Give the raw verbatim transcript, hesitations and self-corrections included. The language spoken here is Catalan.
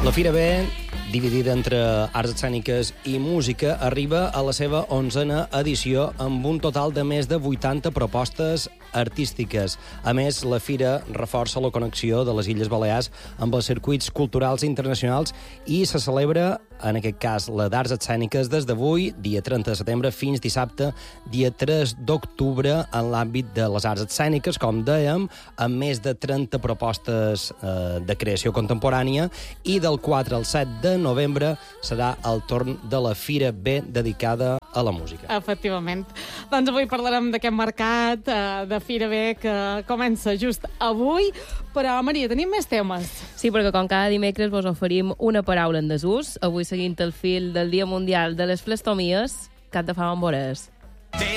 La Fira B, dividida entre arts escèniques i música, arriba a la seva onzena edició amb un total de més de vuitanta propostes artístiques. A més, la Fira reforça la connexió de les Illes Balears amb els circuits culturals internacionals i se celebra, en aquest cas, la d'arts escèniques des d'avui, dia trenta de setembre, fins dissabte, dia tres d'octubre, en l'àmbit de les arts escèniques, com dèiem, amb més de trenta propostes eh, de creació contemporània, i del quatre al set de novembre serà el torn de la Fira B dedicada a la música. Efectivament. Doncs avui parlarem d'aquest mercat eh, de Fira B que comença just avui, però, Maria, tenim més temes. Sí, perquè com cada dimecres vos oferim una paraula en desús, avui seguint el fil del Dia Mundial de les Flestomies, cap de fam amb vores. They